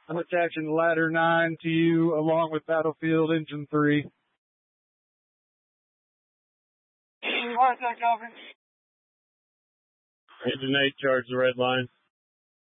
I'm attaching ladder 9 to you along with Battlefield Engine 3. Engine 8, charge the red line.